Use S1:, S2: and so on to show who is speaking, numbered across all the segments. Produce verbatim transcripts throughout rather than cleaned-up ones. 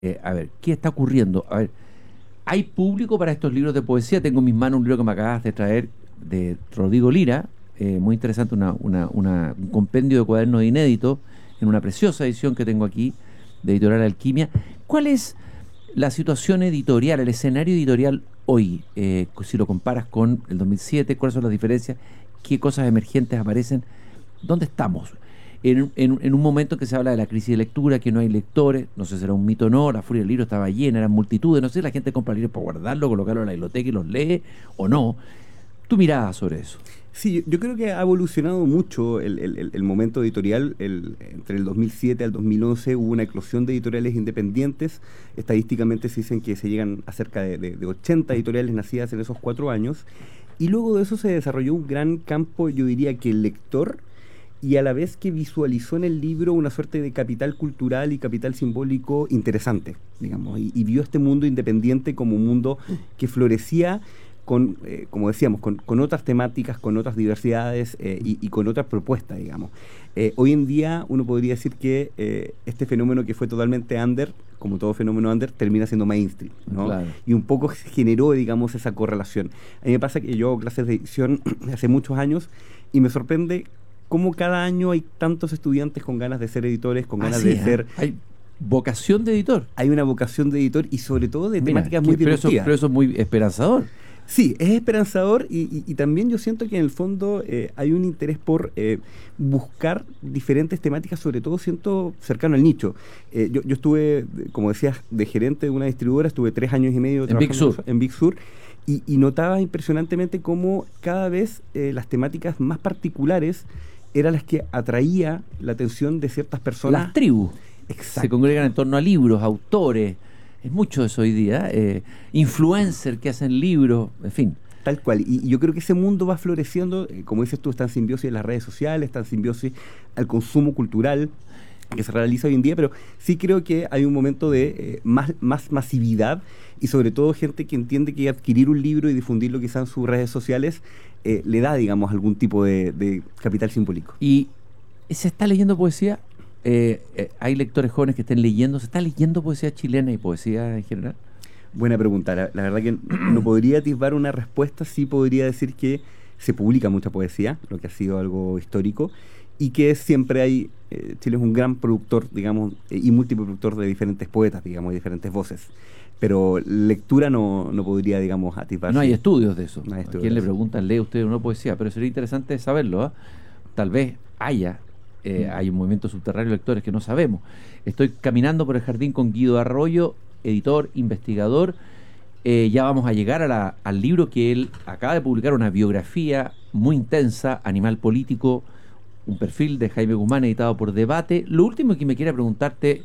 S1: Eh, a ver, ¿qué está ocurriendo? A ver, ¿hay público para estos libros de poesía? Tengo en mis manos un libro que me acabas de traer de Rodrigo Lira, eh, muy interesante, una, una, una- un compendio de cuadernos inéditos en una preciosa edición que tengo aquí de Editorial Alquimia. ¿Cuál es la situación editorial, el escenario editorial hoy? Eh, si lo comparas con el dos mil siete, ¿cuáles son las diferencias? ¿Qué cosas emergentes aparecen? ¿Dónde estamos? En, en- en un momento en que se habla de la crisis de lectura, que no hay lectores, no sé si será un mito o no, la Furia del Libro estaba llena, eran multitudes, no sé, la gente compra libros para guardarlo, colocarlo en la biblioteca y los lee o no. Tu mirada sobre eso.
S2: Sí, yo, yo creo que ha evolucionado mucho el, el- el- el momento editorial. El- entre el dos mil siete al dos mil once hubo una eclosión de editoriales independientes. Estadísticamente se dicen que se llegan a cerca de, de- de ochenta editoriales nacidas en esos cuatro años. Y luego de eso se desarrolló un gran campo, yo diría que el lector, y a la vez que visualizó en el libro una suerte de capital cultural y capital simbólico interesante, digamos, y, y vio este mundo independiente como un mundo que florecía con, eh, como decíamos, con, con otras temáticas, con otras diversidades eh, y, y con otras propuestas, digamos. Eh, hoy en día uno podría decir que eh, este fenómeno que fue totalmente under, como todo fenómeno under, termina siendo mainstream, ¿no?
S1: Claro.
S2: Y un poco se generó, digamos, esa correlación. A mí me pasa que yo hago clases de edición hace muchos años y me sorprende cómo cada año hay tantos estudiantes con ganas de ser editores, con
S1: Ah,
S2: ganas
S1: sí,
S2: de
S1: ¿eh?
S2: ser...
S1: Hay vocación de editor.
S2: Hay una vocación de editor y sobre todo de
S1: Mira,
S2: temáticas muy
S1: que- pero eso,
S2: divertidas.
S1: pero eso es muy esperanzador.
S2: Sí, es esperanzador y, y- y también yo siento que en el fondo eh, hay un interés por eh, buscar diferentes temáticas, sobre todo siento cercano al nicho. Eh, yo, yo estuve, como decías, de gerente de una distribuidora, estuve tres años y medio
S1: En Big
S2: trabajando
S1: Sur.
S2: en Big Sur y, y notaba impresionantemente cómo cada vez eh, las temáticas más particulares eran las que atraía la atención de ciertas personas.
S1: Las tribus se
S2: Exacto.
S1: congregan en torno a libros, autores. Es mucho eso hoy día. Eh, influencers que hacen libros, en fin.
S2: Tal cual, y y yo creo que ese mundo va floreciendo, eh, como dices tú, está en simbiosis en las redes sociales, está en simbiosis al consumo cultural que se realiza hoy en día, pero sí creo que hay un momento de eh, más, más masividad y sobre todo gente que entiende que adquirir un libro y difundirlo quizá en sus redes sociales eh, le da, digamos, algún tipo de, de capital simbólico.
S1: Y se está leyendo poesía. Eh, eh, hay lectores jóvenes que estén leyendo. ¿Se está leyendo poesía chilena y poesía en general?
S2: Buena pregunta. La, la verdad que no podría atisbar una respuesta, sí podría decir que se publica mucha poesía, lo que ha sido algo histórico, y que siempre hay, eh, Chile es un gran productor, digamos, eh, y múltiple productor de diferentes poetas, digamos, y diferentes voces. Pero lectura no, no podría, digamos, atisbar.
S1: No hay
S2: sí.
S1: estudios de eso.
S2: No hay
S1: ¿A
S2: estudios
S1: quién
S2: de
S1: le
S2: eso.
S1: preguntan, lee usted una poesía? Pero sería interesante saberlo, ¿ah? Tal vez haya, eh, hay un movimiento subterráneo de lectores que no sabemos. Estoy caminando por el jardín con Guido Arroyo, editor, investigador. Eh, ya vamos a llegar a la- al libro que él acaba de publicar, una biografía muy intensa, Animal Político, un perfil de Jaime Guzmán editado por Debate. Lo último que me quiero preguntarte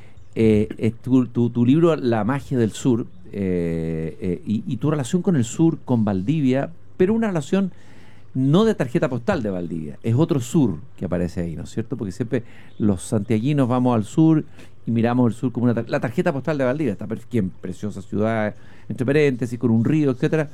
S1: eh, es tu, tu- tu libro La magia del sur, eh, eh, y, y tu relación con el sur, con Valdivia, pero una relación no de tarjeta postal de Valdivia, es otro sur que aparece ahí, ¿no es cierto? Porque siempre los santiaguinos vamos al sur y miramos el sur como una tar- la tarjeta postal de Valdivia, está per- que en preciosa ciudad, entre paréntesis, con un río, etcétera.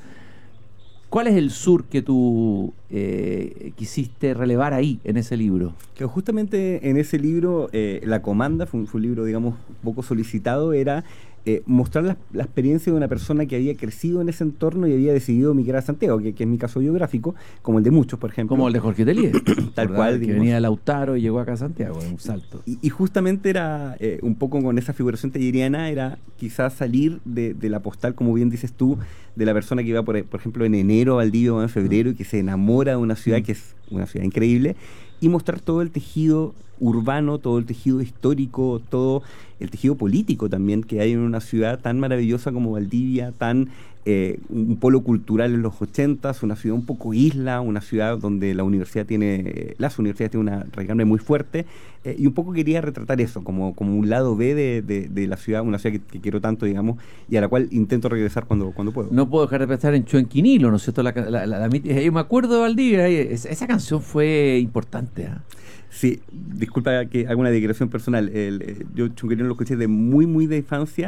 S1: ¿Cuál es el sur que tú eh, quisiste relevar ahí, en ese libro?
S2: Que justamente en ese libro, eh, La Comanda, fue un, fue un libro, digamos, poco solicitado, era eh, mostrar la, la experiencia de una persona que había crecido en ese entorno y había decidido migrar a Santiago, que, que es mi caso biográfico, como el de muchos, por ejemplo.
S1: Como el de Jorge Telier,
S2: Tal
S1: ¿verdad?
S2: cual,
S1: Que
S2: digamos.
S1: venía de Lautaro y llegó acá a Santiago, en un salto.
S2: Y, y justamente era, eh, un poco con esa figuración telleriana, era quizás salir de, de la postal, como bien dices tú, de la persona que iba, por, por ejemplo, en enero a Valdivia o en febrero y que se enamora de una ciudad
S1: Mm.
S2: que es una ciudad increíble, y mostrar todo el tejido urbano, todo el tejido histórico, todo el tejido político también que hay en una ciudad tan maravillosa como Valdivia, tan eh, un polo cultural en los ochentas, una ciudad un poco isla, una ciudad donde la universidad tiene, eh, las universidades tienen una raigambre muy fuerte, eh, y un poco quería retratar eso, como, como un lado B de, de, de la ciudad, una ciudad que, que quiero tanto, digamos, y a la cual intento regresar cuando, cuando puedo.
S1: No puedo dejar de pensar en Chuenquinilo, ¿no es cierto? La, ca- la- la- la mit- eh, yo me acuerdo de Valdivia, eh, esa, esa canción fue importante, ¿ah?
S2: Sí, disculpa que haga una declaración personal. El, eh, yo Chunquerín lo escuché de muy, muy de infancia,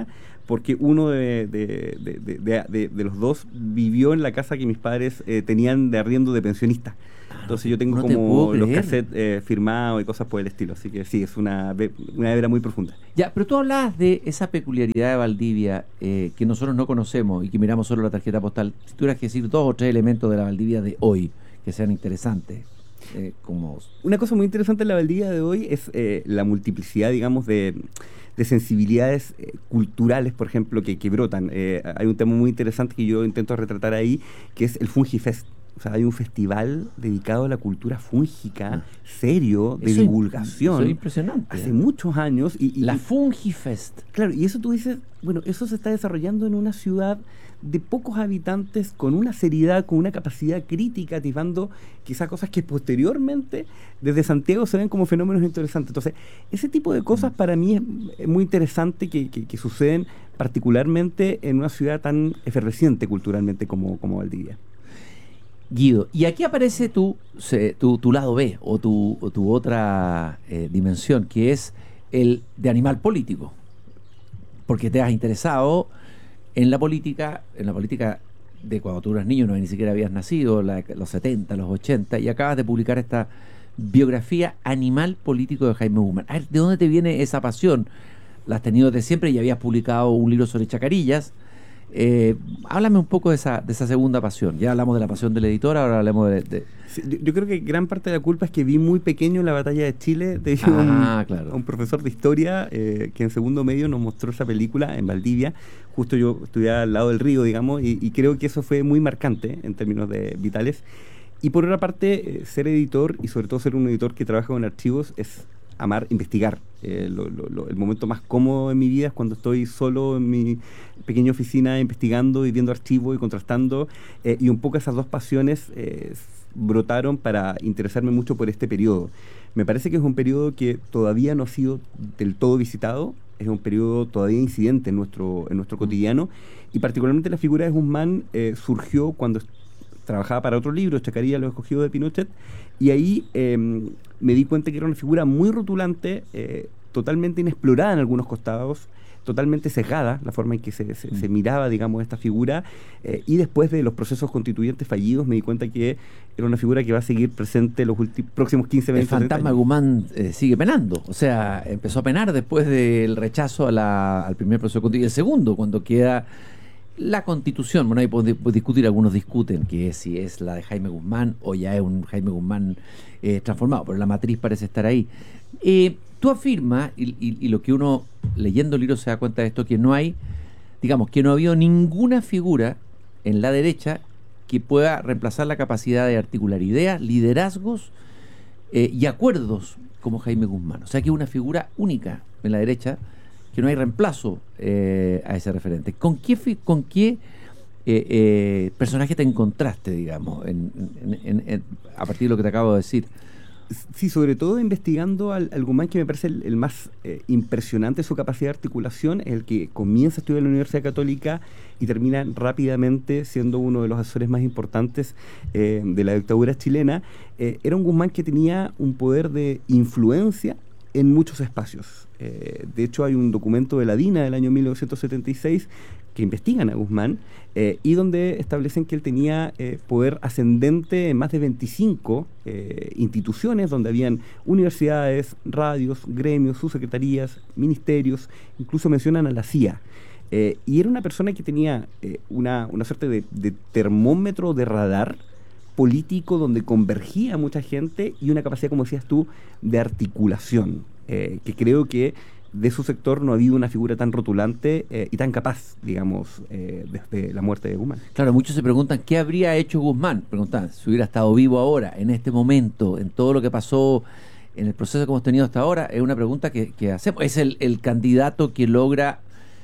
S2: porque uno de, de, de, de, de, de, de los dos vivió en la casa que mis padres eh, tenían de arriendo de pensionista. Entonces yo tengo
S1: no te
S2: como
S1: puedo
S2: los
S1: creer.
S2: cassettes eh, firmados y cosas por el estilo. Así que sí, es una, ve- una hebra muy profunda.
S1: Ya, pero tú hablabas de esa peculiaridad de Valdivia eh, que nosotros no conocemos y que miramos solo la tarjeta postal. Si tuvieras que decir dos o tres elementos de la Valdivia de hoy que sean interesantes, eh, como...
S2: Una cosa muy interesante en la Valdivia de hoy es eh, la multiplicidad, digamos, de, de sensibilidades eh, culturales, por ejemplo, que, que brotan. Eh, hay un tema muy interesante que yo intento retratar ahí, que es el Fungifest. O sea, hay un festival dedicado a la cultura fúngica,
S1: Ah.
S2: serio, de
S1: Eso-
S2: divulgación.
S1: eso es impresionante.
S2: Hace muchos años. Y, y-
S1: La
S2: y-
S1: Fungifest.
S2: Claro, y eso tú dices, bueno, eso se está desarrollando en una ciudad de pocos habitantes, con una seriedad, con una capacidad crítica, atisbando quizás cosas que posteriormente desde Santiago se ven como fenómenos interesantes. Entonces, ese tipo de cosas para mí es, es muy interesante que, que- que suceden particularmente en una ciudad tan efervesciente culturalmente como, como Valdivia.
S1: Guido, y aquí aparece tu, se- tu, tu lado B o tu, o tu otra eh, dimensión, que es el de animal político. Porque te has interesado en la política, en la política de cuando tú eras niño, no ni siquiera habías nacido, la- los setenta, los ochenta, y acabas de publicar esta biografía Animal Político de Jaime Guzmán. A ver, ¿de dónde te viene esa pasión? La has tenido desde siempre y habías publicado un libro sobre chacarillas. Eh, háblame un poco de esa, de esa segunda pasión. Ya hablamos de la pasión del editor, ahora hablemos de... de-
S2: Sí, yo, yo creo que gran parte de la culpa es que vi muy pequeño la batalla de Chile debido
S1: Ah,
S2: a, un,
S1: claro.
S2: a un profesor de historia eh, que en segundo medio nos mostró esa película en Valdivia. Justo yo estudiaba al lado del río, digamos, y, y creo que eso fue muy marcante en términos de vitales. Y por otra parte, eh, ser editor y sobre todo ser un editor que trabaja con archivos es amar investigar. Eh, lo- lo- lo- el momento más cómodo en mi vida es cuando estoy solo en mi pequeña oficina investigando y viendo archivos y contrastando, eh, y un poco esas dos pasiones eh, brotaron para interesarme mucho por este periodo. Me parece que es un periodo que todavía no ha sido del todo visitado, es un periodo todavía incidente en nuestro, en nuestro cotidiano, y particularmente la figura de Guzmán eh, surgió cuando trabajaba para otro libro, Chacarilla, Los Escogidos de Pinochet, y ahí eh, me di cuenta que era una figura muy rotulante, eh, totalmente inexplorada en algunos costados, totalmente sesgada, la forma en que se, se,
S1: Mm.
S2: se miraba, digamos, esta figura, eh, y después de los procesos constituyentes fallidos me di cuenta que era una figura que va a seguir presente los últimos, próximos quince,
S1: El
S2: veinte, treinta
S1: fantasma
S2: años.
S1: Guzmán eh, sigue penando. O sea, empezó a penar después del rechazo a la- al primer proceso constituyente. Y el segundo, cuando queda la constitución. Bueno, ahí podemos discutir, algunos discuten que es, si es la de Jaime Guzmán o ya es un Jaime Guzmán eh, transformado, pero la matriz parece estar ahí. Eh, tú afirmas, y, y- y lo que uno leyendo el libro se da cuenta de esto, que no hay, digamos, que no ha habido ninguna figura en la derecha que pueda reemplazar la capacidad de articular ideas, liderazgos eh, y acuerdos como Jaime Guzmán. O sea que es una figura única en la derecha, que no hay reemplazo eh, a ese referente. ¿Con qué, fi- con qué eh, eh, personaje te encontraste, digamos, en- en- en- en- a partir de lo que te acabo de decir?
S2: Sí, sobre todo investigando al, al Guzmán, que me parece el, el más eh, impresionante su capacidad de articulación, es el que comienza a estudiar en la Universidad Católica y termina rápidamente siendo uno de los asesores más importantes eh, de la dictadura chilena. Eh, era un Guzmán que tenía un poder de influencia en muchos espacios. Eh, de hecho, hay un documento de la DINA del año mil novecientos setenta y seis que investigan a Guzmán eh, y donde establecen que él tenía eh, poder ascendente en más de veinticinco eh, instituciones, donde habían universidades, radios, gremios, subsecretarías, ministerios, incluso mencionan a la C I A. Eh, y era una persona que tenía eh, una, una suerte de, de termómetro de radar político donde convergía mucha gente y una capacidad, como decías tú, de articulación, eh, que creo que de su sector no ha habido una figura tan rotulante eh, y tan capaz, digamos, eh, desde la muerte de Guzmán.
S1: Claro, muchos se preguntan qué habría hecho Guzmán. Preguntan, si hubiera estado vivo ahora, en este momento, en todo lo que pasó, en el proceso que hemos tenido hasta ahora, es una pregunta que, que hacemos. Es el, el candidato que logra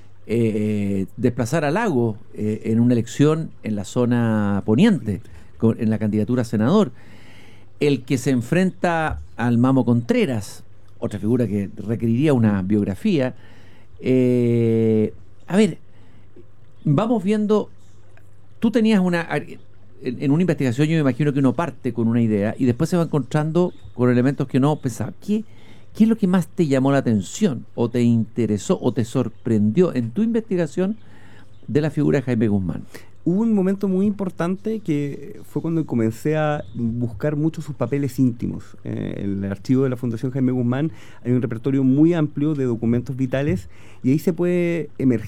S1: eh, desplazar a Lago eh, en una elección en la zona poniente, con, en la candidatura a senador. El que se enfrenta al Mamo Contreras, otra figura que requeriría una biografía. Eh, a ver, vamos viendo, tú tenías una, en, en una investigación yo me imagino que uno parte con una idea y después se va encontrando con elementos que no pensaba. ¿Qué, ¿Qué es lo que más te llamó la atención o te interesó o te sorprendió en tu investigación de la figura de Jaime Guzmán?
S2: Hubo un momento muy importante que fue cuando comencé a buscar mucho sus papeles íntimos. Eh, en el archivo de la Fundación Jaime Guzmán hay un repertorio muy amplio de documentos vitales y ahí se puede emerger